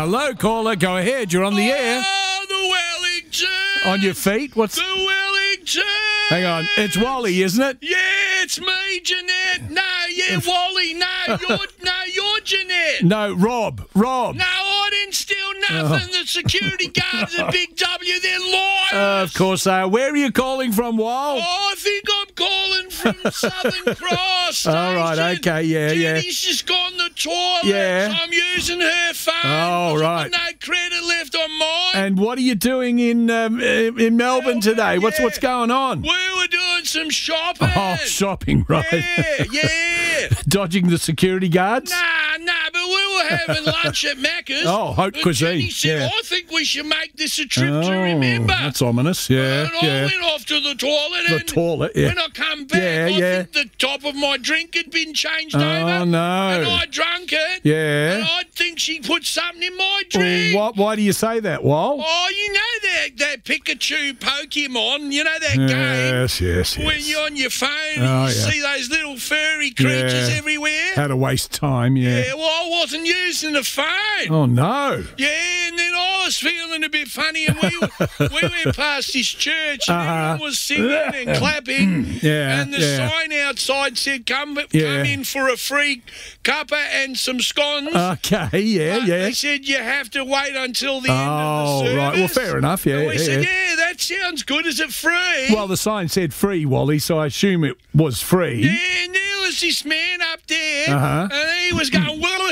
Hello, caller. Go ahead. You're on the air. Oh, the Wellington. On your feet? What's... The Wellington. Hang on. It's Wally, isn't it? Yeah, it's me, Jeanette. No, yeah, Wally. No, you're Jeanette. No, Rob. No, I didn't steal nothing. The security guards at Big W, they're liars. Of course they are. Where are you calling from, Wal? Oh, I think I'm calling from Southern Cross Station. All right, okay, yeah. Jenny's just gone to the toilet, Yeah. so I'm using her phone. Oh, right. I've got no credit left on mine. And what are you doing in Melbourne today? What's going on? We were doing some shopping. Oh, shopping, right. Yeah. Dodging the security guards? Nah, but we were having lunch at Macca's. Oh, Haute and Cuisine, Jenny said, yeah. I think we should make this a trip to remember. That's ominous, yeah. And I went off to the toilet. The toilet, yeah. When I come back, Yeah, I yeah. think the top of my drink had been changed Oh, over. no. And I drunk it. Yeah. And I think she put something in my drink. Well, why do you say that, Wal? Oh, you know that Pikachu Pokemon, you know that game? Yes. When you're on your phone Oh, and you yeah. see those little furry creatures Yeah. everywhere. How to waste time, yeah. Yeah, well, I wasn't using the phone. Oh, no. Yeah, and then I was feeling a bit funny, and we went past this church, and everyone was singing and clapping, Yeah, and the yeah. sign outside said, come Yeah. in for a free cuppa and some scones. Okay, yeah. They said you have to wait until the end of the service. Right. Well, fair enough, yeah. And we said, yeah, that sounds good. Is it free? Well, the sign said free, Wally, so I assume it was free. Yeah, and there was this man up there, Uh-huh. and he was going,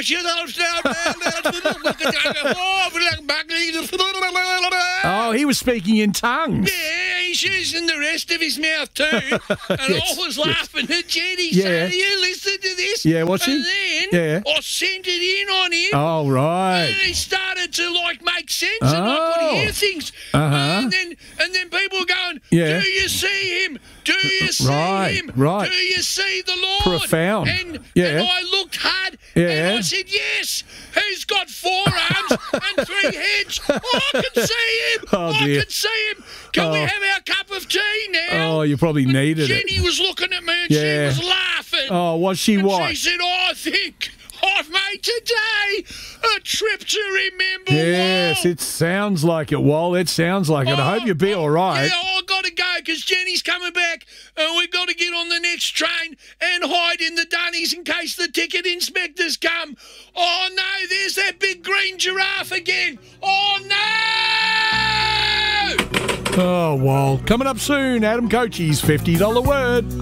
Oh, he was speaking in tongues. yeah, he's using the rest of his mouth too. And Yes, I was laughing at Jenny Yeah. saying, you listen to this? Yeah, what's and he? then Yeah. I sent it in on him. Oh, right. And he started to make sense, and I could hear things. Uh-huh. And then people were going, Yeah. do you see him? Do you see Right, him? right. Do you see the Lord? Profound. And Yeah. I looked hard, Yeah. and I said, yes. He's got 4 arms and 3 heads. Oh, I can see him. Oh, dear. I can see him. Can we have our cup of tea now? Oh, you probably needed it. Jenny was looking at me, and Yeah. she was laughing. Oh, was she And what? she said, I think I've made today a trip to remember. Yes, Wal. it sounds like it, Wal. It sounds like it. I hope you'll be all right. Yeah, I've got to go because Jenny's coming back and we've got to get on the next train and hide in the dunnies in case the ticket inspectors come. Oh, no, there's that big green giraffe again. Oh, no! Oh, Wal. Coming up soon, Adam Cochie's $50 word.